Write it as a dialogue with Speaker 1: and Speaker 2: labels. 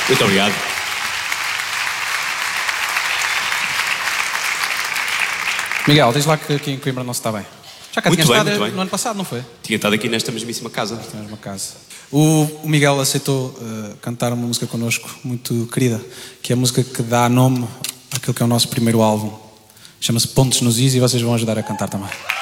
Speaker 1: Muito obrigado.
Speaker 2: Miguel, diz lá que aqui em Coimbra não se está bem. Já cá tinha estado no ano passado, não foi?
Speaker 1: Tinha estado aqui nesta mesmíssima casa.
Speaker 2: Nesta mesma casa. O Miguel aceitou cantar uma música connosco muito querida, que é a música que dá nome àquilo que é o nosso primeiro álbum. Chama-se Pontos nos Is e vocês vão ajudar a cantar também.